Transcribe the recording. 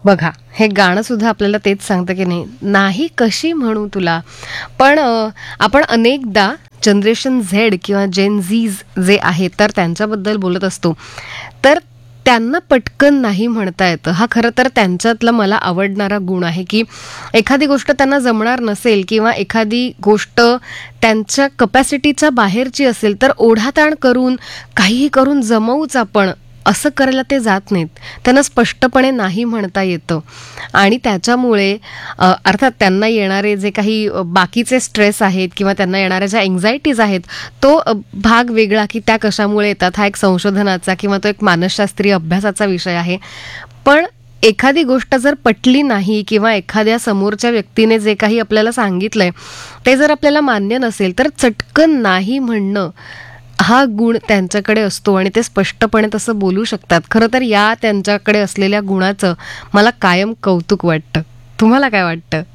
बघा, हे गाणं सुद्धा आपल्याला तेच सांगतं की नाही, नाही कशी म्हणू तुला. पण आपण अनेकदा जनरेशन झेड किंवा जेन झीज जे आहेत तर त्यांच्याबद्दल बोलत असतो. तर त्यांना पटकन नाही म्हणता येतं. हा खरं तर त्यांच्यातला मला आवडणारा गुण आहे, की एखादी गोष्ट त्यांना जमणार नसेल किंवा एखादी गोष्ट त्यांच्या कपॅसिटीच्या बाहेरची असेल तर ओढाताण करून काहीही करून जमवूच आपण, असं करायला ते जात नाहीत. त्यांना स्पष्टपणे नाही म्हणता येतं आणि त्याच्यामुळे अर्थात त्यांना येणारे जे काही बाकीचे स्ट्रेस आहेत किंवा त्यांना येणाऱ्या ज्या एन्झायटीज आहेत, तो भाग वेगळा की त्या कशामुळे येतात, हा एक संशोधनाचा किंवा तो एक मानसशास्त्रीय अभ्यासाचा विषय आहे. पण एखादी गोष्ट जर पटली नाही किंवा एखाद्या समोरच्या व्यक्तीने जे काही आपल्याला सांगितलंय ते जर आपल्याला मान्य नसेल तर चटकन नाही म्हणणं हा गुण त्यांच्याकडे असतो आणि ते स्पष्टपणे तसं बोलू शकतात. खरं तर या त्यांच्याकडे असलेल्या गुणाचं मला कायम कौतुक वाटतं. तुम्हाला काय वाटतं?